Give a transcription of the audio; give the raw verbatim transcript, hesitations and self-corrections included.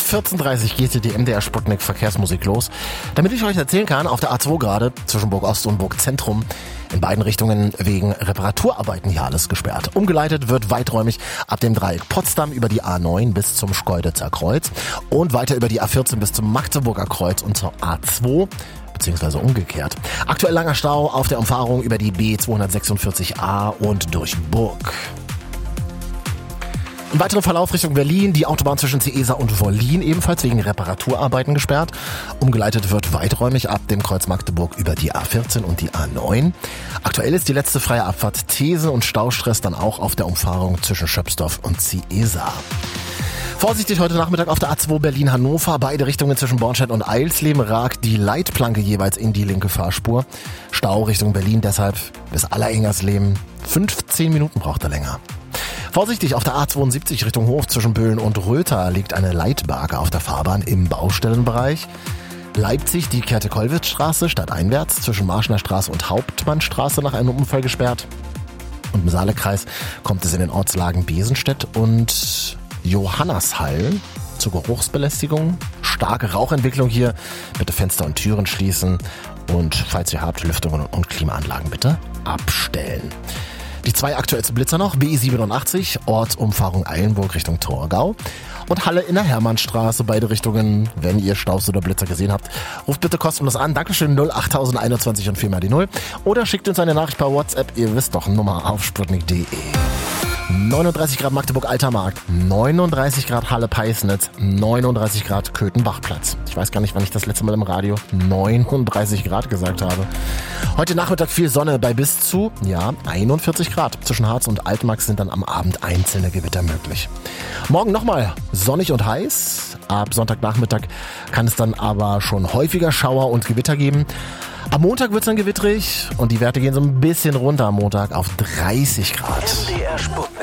vierzehn Uhr dreißig geht die M D R Sputnik Verkehrsmusik los. Damit ich euch erzählen kann, auf der A zwei gerade zwischen Burg Ost und Burg Zentrum in beiden Richtungen wegen Reparaturarbeiten hier alles gesperrt. Umgeleitet wird weiträumig ab dem Dreieck Potsdam über die A neun bis zum Schkeuditzer Kreuz und weiter über die A vierzehn bis zum Magdeburger Kreuz und zur A zwei. Beziehungsweise umgekehrt. Aktuell langer Stau auf der Umfahrung über die B zweihundertsechsundvierzig A und durch Burg. Im weiteren Verlauf Richtung Berlin, die Autobahn zwischen Ciesa und Wollin ebenfalls wegen Reparaturarbeiten gesperrt. Umgeleitet wird weiträumig ab dem Kreuz Magdeburg über die A vierzehn und die A neun. Aktuell ist die letzte freie Abfahrt Thesen und Staustress dann auch auf der Umfahrung zwischen Schöpsdorf und Ciesa. Vorsichtig heute Nachmittag auf der A zwei Berlin-Hannover. Beide Richtungen zwischen Bornstedt und Eilsleben ragt die Leitplanke jeweils in die linke Fahrspur. Stau Richtung Berlin deshalb bis Allerengersleben. fünfzehn Minuten braucht er länger. Vorsichtig auf der A zweiundsiebzig Richtung Hof zwischen Böhlen und Röther liegt eine Leitbarke auf der Fahrbahn im Baustellenbereich. Leipzig die Käthe-Kollwitz-Straße stadteinwärts zwischen Marschner Straße und Hauptmannstraße nach einem Unfall gesperrt. Und im Saalekreis kommt es in den Ortslagen Besenstedt und Johannashall zur Geruchsbelästigung. Starke Rauchentwicklung hier. Bitte Fenster und Türen schließen. Und falls ihr habt, Lüftungen und Klimaanlagen bitte abstellen. Die zwei aktuellsten Blitzer noch. B siebenundachtzig, Ortsumfahrung Eilenburg Richtung Torgau. Und Halle in der Hermannstraße, beide Richtungen. Wenn ihr Staus oder Blitzer gesehen habt, ruft bitte kostenlos an. Dankeschön, null acht einundzwanzig und viermal die null. Oder schickt uns eine Nachricht per WhatsApp. Ihr wisst doch, Nummer auf sputnik punkt de. neununddreißig Grad Magdeburg-Altermarkt, neununddreißig Grad Halle-Peisnitz, neununddreißig Grad Köthen-Bachplatz. Ich weiß gar nicht, wann ich das letzte Mal im Radio neununddreißig Grad gesagt habe. Heute Nachmittag viel Sonne bei bis zu, ja, einundvierzig Grad. Zwischen Harz und Altmark sind dann am Abend einzelne Gewitter möglich. Morgen nochmal sonnig und heiß. Ab Sonntagnachmittag kann es dann aber schon häufiger Schauer und Gewitter geben. Am Montag wird es dann gewittrig und die Werte gehen so ein bisschen runter am Montag auf dreißig Grad. M D R Sputnik.